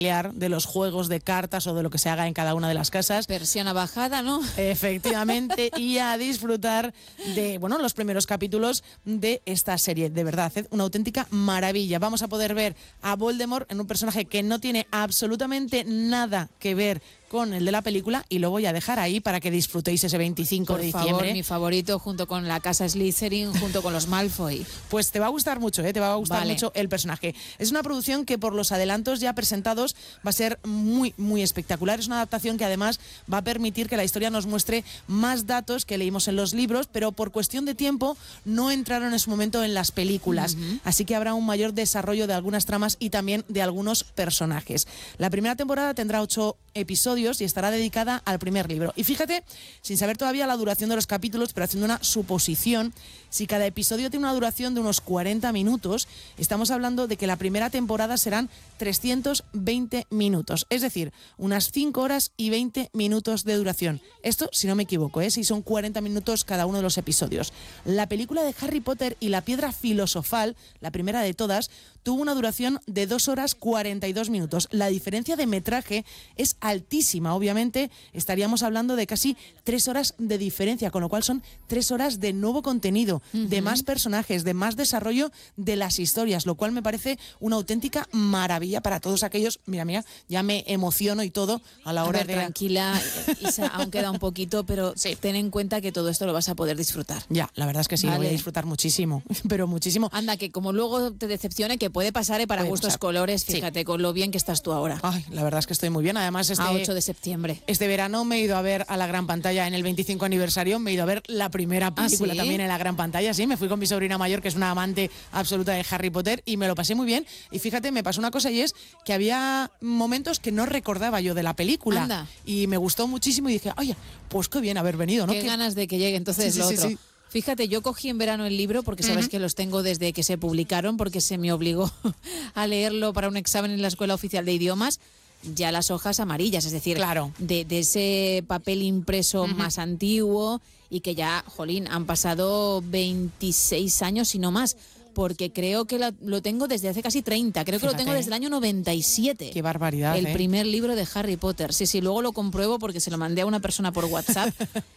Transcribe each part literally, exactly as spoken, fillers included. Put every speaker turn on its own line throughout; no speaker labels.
de los juegos de cartas o de lo que se haga en cada una de las casas.
Persiana bajada, ¿no?
Efectivamente, y a disfrutar de, bueno, los primeros capítulos de esta serie. De verdad, es una auténtica maravilla. Vamos a poder ver a Voldemort en un personaje que no tiene absolutamente nada que ver con el de la película, y lo voy a dejar ahí para que disfrutéis ese veinticinco
Por
de diciembre.
favor, mi favorito, junto con la casa Slytherin, junto con los Malfoy.
Pues te va a gustar mucho, ¿eh? Te va a gustar
Vale.
mucho el personaje. Es una producción que por los adelantos ya presentados va a ser muy, muy espectacular. Es una adaptación que además va a permitir que la historia nos muestre más datos que leímos en los libros, pero por cuestión de tiempo no entraron en su momento en las películas. Uh-huh. Así que habrá un mayor desarrollo de algunas tramas y también de algunos personajes. La primera temporada tendrá ocho episodios y estará dedicada al primer libro. Y fíjate, sin saber todavía la duración de los capítulos, pero haciendo una suposición, si cada episodio tiene una duración de unos cuarenta minutos, estamos hablando de que la primera temporada serán trescientos veinte minutos, es decir, unas cinco horas y veinte minutos de duración. Esto, si no me equivoco, ¿eh? Si son cuarenta minutos cada uno de los episodios. La película de Harry Potter y la Piedra Filosofal, la primera de todas, tuvo una duración de dos horas cuarenta y dos minutos. La diferencia de metraje es altísima, obviamente estaríamos hablando de casi tres horas de diferencia, con lo cual son tres horas de nuevo contenido, uh-huh. de más personajes, de más desarrollo de las historias, lo cual me parece una auténtica maravilla para todos aquellos. Mira, mira, ya me emociono y todo a la hora
a ver,
de...
Tranquila, Isa, aún queda un poquito, pero sí. Ten en cuenta que todo esto lo vas a poder disfrutar.
Ya, la verdad es que sí, vale. Lo voy a disfrutar muchísimo, pero muchísimo.
Anda, que como luego te decepcione, que puede pasar ¿eh? para puede gustos pasar. Colores, fíjate, sí. Con lo bien que estás tú ahora.
Ay, la verdad es que estoy muy bien, además este...
A ocho de septiembre.
Este verano me he ido a ver a la gran pantalla en el veinticinco aniversario, me he ido a ver la primera película ¿Ah, sí? también en la gran pantalla, sí, me fui con mi sobrina mayor, que es una amante absoluta de Harry Potter, y me lo pasé muy bien. Y fíjate, me pasó una cosa, y es que había momentos que no recordaba yo de la película.
Anda.
Y me gustó muchísimo y dije, oye, pues qué bien haber venido, ¿no?
Qué
¿Qué?
ganas de que llegue entonces
sí,
lo
sí,
otro.
Sí, sí.
Fíjate, yo cogí en verano el libro porque sabes uh-huh. que los tengo desde que se publicaron, porque se me obligó a leerlo para un examen en la Escuela Oficial de Idiomas. Ya las hojas amarillas, es decir,
claro.
de, de ese papel impreso uh-huh. más antiguo, y que ya, jolín, han pasado veintiséis años y no más, porque creo que la, lo tengo desde hace casi treinta, creo Fíjate. que lo tengo desde el año noventa y siete.
Qué barbaridad,
El
¿eh?
primer libro de Harry Potter. Sí, sí, luego lo compruebo porque se lo mandé a una persona por WhatsApp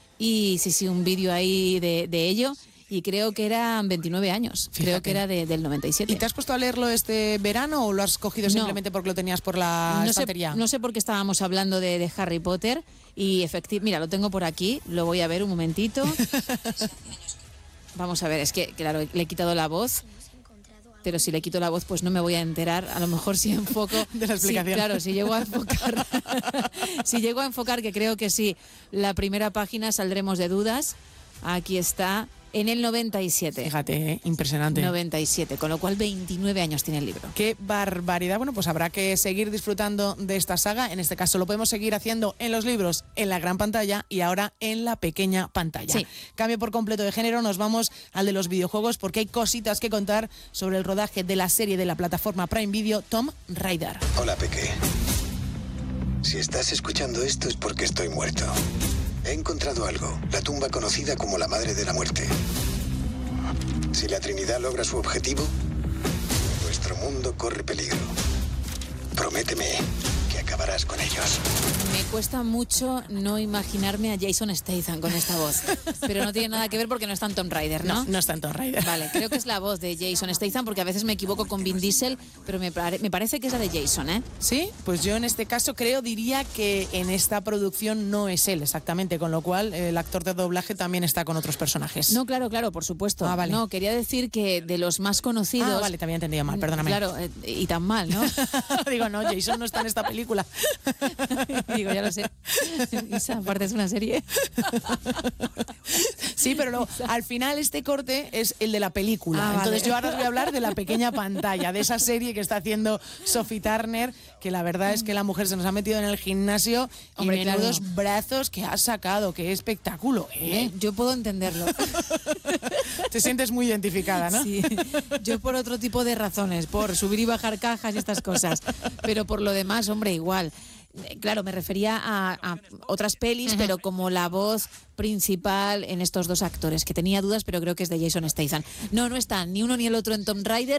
y sí, sí, un vídeo ahí de, de ello. Y creo que eran veintinueve años. Fíjate. Creo que era de, del noventa y siete.
¿Y te has puesto a leerlo este verano o lo has cogido simplemente no. porque lo tenías por la
no
estantería?
Sé, no sé por qué estábamos hablando de, de Harry Potter y efectivamente, mira, lo tengo por aquí, lo voy a ver un momentito. Vamos a ver, es que claro, le he quitado la voz. Pero si le quito la voz, pues no me voy a enterar. A lo mejor si enfoco...
De la explicación.
Sí, claro, si llego a enfocar... si llego a enfocar, que creo que sí, la primera página, saldremos de dudas. Aquí está, en el noventa y siete.
Fíjate, ¿eh? Impresionante.
noventa y siete, con lo cual veintinueve años tiene el libro.
¡Qué barbaridad! Bueno, pues habrá que seguir disfrutando de esta saga. En este caso lo podemos seguir haciendo en los libros, en la gran pantalla y ahora en la pequeña pantalla.
Sí.
Cambio por completo de género, nos vamos al de los videojuegos porque hay cositas que contar sobre el rodaje de la serie de la plataforma Prime Video Tomb Raider.
Hola, Peque. Si estás escuchando esto es porque estoy muerto. He encontrado algo, la tumba conocida como la Madre de la Muerte. Si la Trinidad logra su objetivo, nuestro mundo corre peligro. Prométeme que acabarás con ellos.
Me cuesta mucho no imaginarme a Jason Statham con esta voz, pero no tiene nada que ver porque no está en Tomb Raider, ¿no?
No, no está en Tomb Raider.
Vale, creo que es la voz de Jason Statham porque a veces me equivoco con Vin Diesel, pero me, pare- me parece que es la de Jason, ¿eh?
Sí, pues yo en este caso creo, diría que en esta producción no es él exactamente, con lo cual el actor de doblaje también está con otros personajes.
No, claro, claro, por supuesto.
Ah, vale.
No, quería decir que de los más conocidos...
Ah, vale, te había entendido mal, perdóname.
Claro, eh, y tan mal, ¿no?
Digo, no, Jason no está en esta película.
Digo, ya lo sé. Esa parte es una serie.
Sí, pero luego, al final este corte es el de la película.
Ah,
Entonces
vale.
yo ahora os voy a hablar de la pequeña pantalla, de esa serie que está haciendo Sophie Turner, que la verdad es que la mujer se nos ha metido en el gimnasio. Hombre, y menudos claro. brazos que ha sacado, qué espectáculo, ¿eh?
Yo puedo entenderlo.
Te sientes muy identificada, ¿no?
Sí, yo por otro tipo de razones, por subir y bajar cajas y estas cosas, pero por lo demás, hombre, igual. Claro, me refería a, a otras pelis, uh-huh. pero como la voz principal en estos dos actores, que tenía dudas, pero creo que es de Jason Statham. No, no están ni uno ni el otro en Tomb Raider,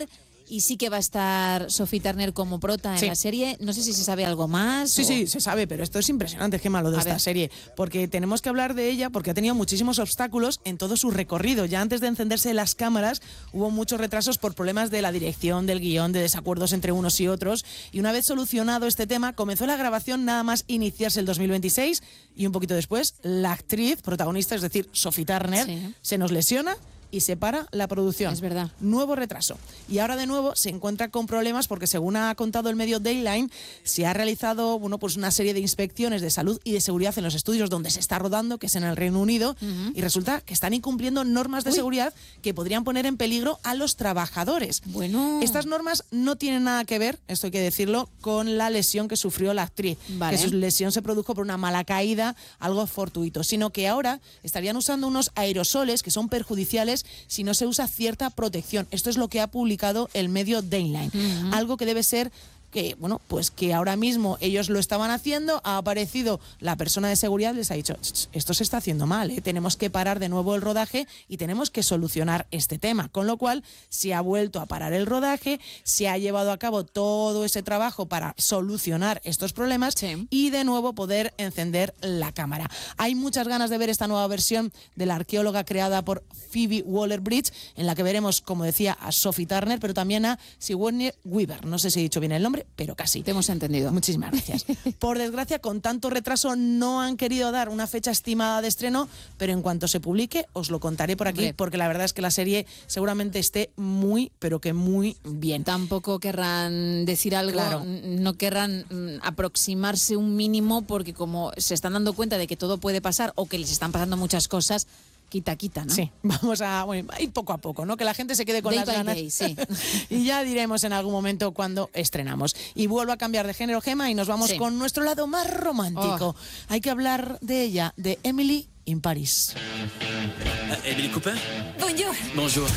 y sí que va a estar Sophie Turner como prota en
sí.
la serie. No sé si se sabe algo más.
Sí,
o...
sí, se sabe, pero esto es impresionante, Gemma, lo de
A
esta
ver.
serie, porque tenemos que hablar de ella porque ha tenido muchísimos obstáculos en todo su recorrido. Ya antes de encenderse las cámaras hubo muchos retrasos por problemas de la dirección, del guión, de desacuerdos entre unos y otros, y una vez solucionado este tema, comenzó la grabación nada más iniciarse el dos mil veintiséis y un poquito después la actriz protagonista, es decir, Sophie Turner,
Sí.
se nos lesiona y se para la producción.
Es verdad.
Nuevo retraso. Y ahora de nuevo se encuentra con problemas porque, según ha contado el medio Dayline, se ha realizado bueno, pues una serie de inspecciones de salud y de seguridad en los estudios donde se está rodando, que es en el Reino Unido, uh-huh. y resulta que están incumpliendo normas de Uy. seguridad que podrían poner en peligro a los trabajadores.
Bueno.
Estas normas no tienen nada que ver, esto hay que decirlo, con la lesión que sufrió la actriz.
Vale.
Que su lesión se produjo por una mala caída, algo fortuito, sino que ahora estarían usando unos aerosoles que son perjudiciales si no se usa cierta protección. Esto es lo que ha publicado el medio Dayline. Uh-huh. Algo que debe ser que, bueno, pues que ahora mismo ellos lo estaban haciendo, ha aparecido la persona de seguridad, les ha dicho, esto se está haciendo mal, ¿eh? Tenemos que parar de nuevo el rodaje y tenemos que solucionar este tema. Con lo cual, se ha vuelto a parar el rodaje, se ha llevado a cabo todo ese trabajo para solucionar estos problemas
sí.
y de nuevo poder encender la cámara. Hay muchas ganas de ver esta nueva versión de la arqueóloga creada por Phoebe Waller-Bridge, en la que veremos, como decía, a Sophie Turner, pero también a Sigourney Weaver. No sé si he dicho bien el nombre, pero casi.
Te hemos entendido.
Muchísimas gracias. Por desgracia, con tanto retraso no han querido dar una fecha estimada de estreno, pero en cuanto se publique os lo contaré por aquí, Hombre. porque la verdad es que la serie seguramente esté muy, pero que muy bien.
Tampoco querrán decir algo, claro. no querrán mm, aproximarse un mínimo, porque como se están dando cuenta de que todo puede pasar o que les están pasando muchas cosas, quita, quita, ¿no?
Sí, vamos a bueno, ir poco a poco, ¿no? Que la gente se quede con
day
las ganas.
Day, sí.
Y ya diremos en algún momento cuando estrenamos. Y vuelvo a cambiar de género, Gemma, y nos vamos sí. con nuestro lado más romántico. Oh. Hay que hablar de ella, de Emily in Paris.
Uh, Emily Cooper?
Bonjour.
Bonjour.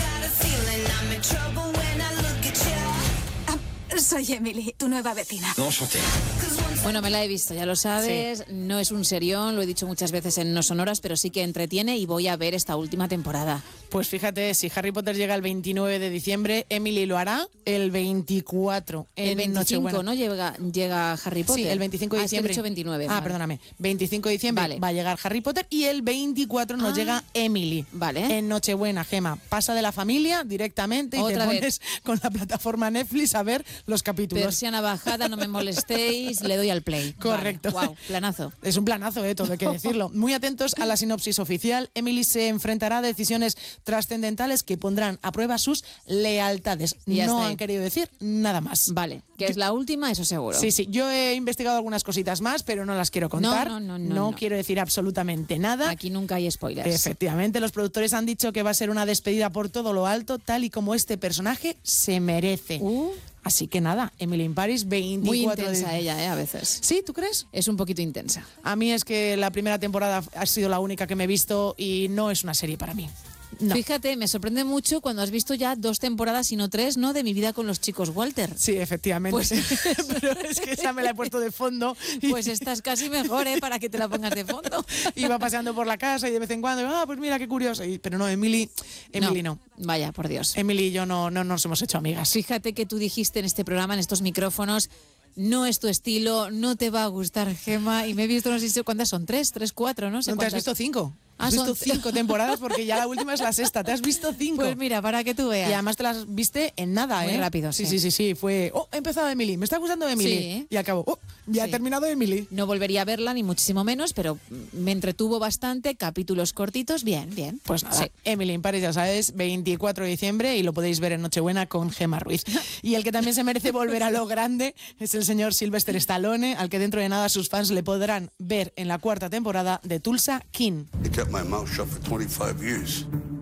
Soy Emily, tu nueva vecina.
Enchanté.
Bueno, me la he visto, ya lo sabes. Sí. No es un serión, lo he dicho muchas veces en No Sonoras, pero sí que entretiene y voy a ver esta última temporada.
Pues fíjate, si Harry Potter llega el veintinueve de diciembre, Emily lo hará el veinticuatro.
El veinticinco, Nochebuena. ¿No? Llega, llega Harry Potter.
Sí, el veinticinco de diciembre.
Ah, es que he dicho veintinueve.
Ah, vale. Perdóname. veinticinco de diciembre vale. va a llegar Harry Potter y el veinticuatro nos ah. llega Emily.
Vale.
En Nochebuena, Gema. Pasa de la familia directamente y
Otra
te pones
vez.
con la plataforma Netflix a ver los capítulos.
Persiana bajada, no me molestéis, le doy al play.
Correcto.
Vale. Wow, planazo.
Es un planazo, eh, todo hay que decirlo. Muy atentos a la sinopsis oficial. Emily se enfrentará a decisiones trascendentales que pondrán a prueba sus lealtades.
Ya
no
está
han querido decir nada más.
Vale, que es la última, eso seguro.
Sí, sí. Yo he investigado algunas cositas más, pero no las quiero contar.
No, no, no,
no,
no,
no quiero decir absolutamente nada.
Aquí nunca hay spoilers.
Efectivamente, los productores han dicho que va a ser una despedida por todo lo alto, tal y como este personaje se merece.
Uh.
Así que nada, Emily in Paris, veinticuatro
Muy intensa
de...
ella, ¿eh? A veces.
¿Sí? ¿Tú crees?
Es un poquito intensa.
A mí es que la primera temporada ha sido la única que me he visto y no es una serie para mí. No.
Fíjate, me sorprende mucho cuando has visto ya dos temporadas y no tres, ¿no? De Mi vida con los chicos Walter.
Sí, efectivamente.
Pues...
Pero es que esa me la he puesto de fondo. Y...
Pues estás casi mejor, ¿eh? Para que te la pongas de fondo.
Iba paseando por la casa y de vez en cuando, ah, pues mira qué curioso. Y, pero no, Emily, Emily no.
no. Vaya, por Dios.
Emily y yo no, no nos hemos hecho amigas.
Fíjate que tú dijiste en este programa, en estos micrófonos, no es tu estilo, no te va a gustar, Gemma. Y me he visto, no sé si cuántas son, tres, tres, cuatro, no sé
¿No
cuántas.
te has visto cinco?
Ah,
has visto
son...
cinco temporadas porque ya la última es la sexta. ¿Te has visto cinco?
Pues mira, para que tú veas.
Y además te las viste en nada,
Muy
¿eh?
rápido,
sí.
sí.
Sí, sí, sí. Fue, oh, he empezado Emily, me está gustando Emily.
Sí.
Y acabo, oh, ya
sí.
he terminado Emily.
No volvería a verla, ni muchísimo menos, pero me entretuvo bastante, capítulos cortitos, bien, bien.
Pues nada,
sí.
Emily in Paris, ya sabes, veinticuatro de diciembre y lo podéis ver en Nochebuena con Gemma Ruiz. Y el que también se merece volver a lo grande es el señor Sylvester Stallone, al que dentro de nada sus fans le podrán ver en la cuarta temporada de Tulsa King.
I kept my mouth shut for twenty-five years.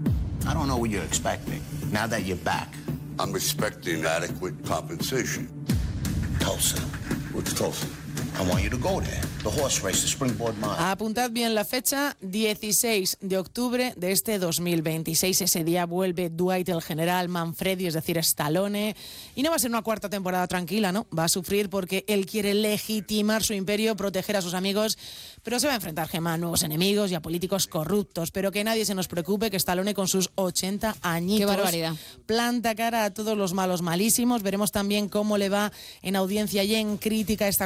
I don't know what you're expecting, now that you're back.
I'm expecting adequate compensation.
Tulsa.
What's Tulsa?
I want you to go there. The horse race, the Springboard Mile.
Apuntad bien la fecha, dieciséis de octubre de este dos mil veintiséis. Ese día vuelve Dwight el General Manfredi, es decir, Stallone. Y no va a ser una cuarta temporada tranquila, ¿no? Va a sufrir porque él quiere legitimar su imperio, proteger a sus amigos, pero se va a enfrentar, Gemma, a nuevos enemigos y a políticos corruptos. Pero que nadie se nos preocupe, que Stallone con sus ochenta añitos...
¡Qué barbaridad!
Planta cara a todos los malos malísimos. Veremos también cómo le va en audiencia y en crítica esta